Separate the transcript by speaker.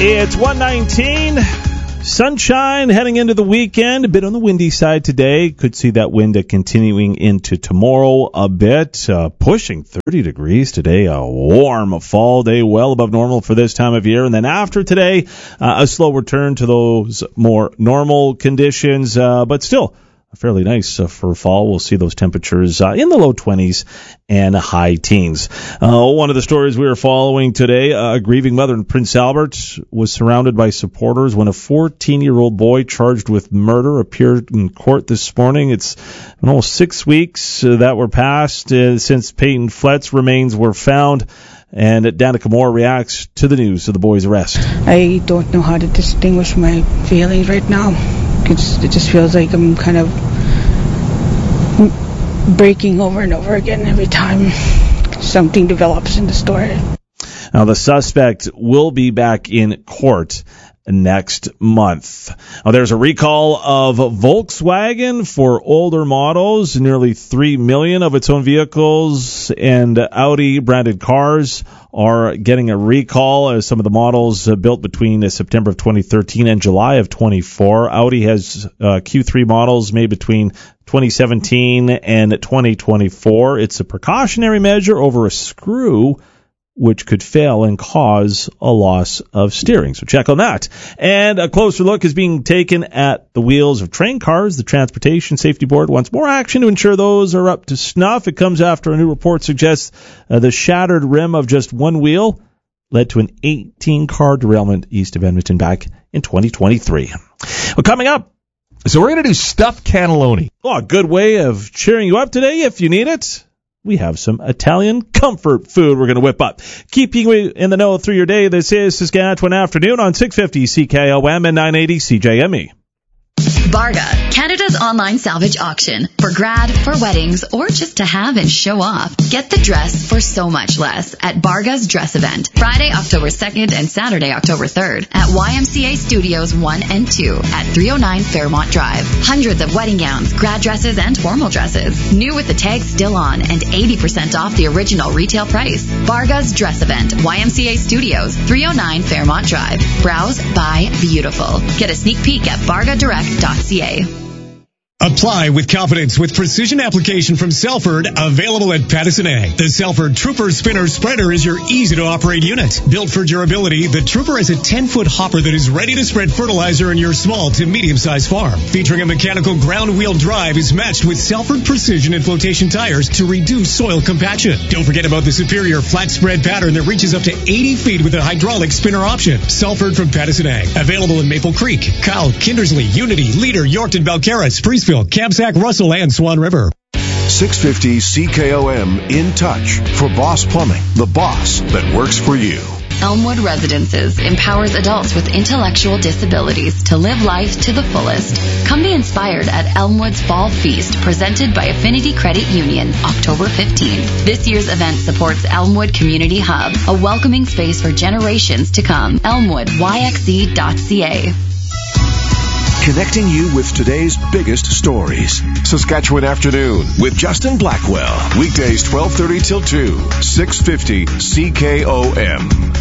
Speaker 1: It's 1:19. Sunshine heading into the weekend. A bit on the windy side today. Could see that wind continuing into tomorrow a bit. Pushing 30 degrees today. A warm fall day, well above normal for this time of year. And then after today, a slow return to those more normal conditions. But still fairly nice for fall. We'll see those temperatures in the low 20s and high teens. One of the stories we were following today, a grieving mother in Prince Albert was surrounded by supporters when a 14-year-old boy charged with murder appeared in court this morning. It's almost 6 weeks that were passed since Peyton Flett's remains were found. And Danica Moore reacts to the news of the boy's arrest.
Speaker 2: I don't know how to distinguish my feelings right now. It just feels like I'm kind of breaking over and over again every time something develops in the story.
Speaker 1: Now, the suspect will be back in court next month. Now, there's a recall of Volkswagen for older models. Nearly 3 million of its own vehicles and Audi branded cars are getting a recall as some of the models built between September of 2013 and July of 24. Audi has Q3 models made between 2017 and 2024. It's a precautionary measure over a screw which could fail and cause a loss of steering. So check on that. And a closer look is being taken at the wheels of train cars. The Transportation Safety Board wants more action to ensure those are up to snuff. It comes after a new report suggests the shattered rim of just one wheel led to an 18-car derailment east of Edmonton back in 2023. Well, coming up,
Speaker 3: so we're going to do stuffed cannelloni.
Speaker 1: Oh, a good way of cheering you up today if you need it. We have some Italian comfort food we're going to whip up. Keeping you in the know through your day, this is Saskatchewan Afternoon on 650 CKOM and 980 CJME.
Speaker 4: Barga, Canada's online salvage auction. For grad, for weddings, or just to have and show off. Get the dress for so much less at Barga's Dress Event. Friday, October 2nd and Saturday, October 3rd at YMCA Studios 1 and 2 at 309 Fairmont Drive. Hundreds of wedding gowns, grad dresses, and formal dresses. New with the tag still on and 80% off the original retail price. Barga's Dress Event, YMCA Studios, 309 Fairmont Drive. Browse, buy, beautiful. Get a sneak peek at bargadirect.ca.
Speaker 5: Apply with confidence with precision application from Selford, available at Pattison A. The Selford Trooper Spinner Spreader is your easy-to-operate unit. Built for durability, the Trooper has a 10-foot hopper that is ready to spread fertilizer in your small to medium-sized farm. Featuring a mechanical ground-wheel drive, is matched with Selford Precision and Flotation tires to reduce soil compaction. Don't forget about the superior flat spread pattern that reaches up to 80 feet with a hydraulic spinner option. Selford from Pattison A. Available in Maple Creek, Kyle, Kindersley, Unity, Leader, Yorkton, Balcarres, Priestfield, Kamsack, Russell, and Swan River.
Speaker 6: 650 CKOM in touch for Boss Plumbing, the boss that works for you.
Speaker 4: Elmwood Residences empowers adults with intellectual disabilities to live life to the fullest. Come be inspired at Elmwood's Fall Feast, presented by Affinity Credit Union, October 15th. This year's event supports Elmwood Community Hub, a welcoming space for generations to come. ElmwoodYXE.ca.
Speaker 6: Connecting you with today's biggest stories. Saskatchewan Afternoon with Justin Blackwell. Weekdays 12:30 till 2. 650 CKOM.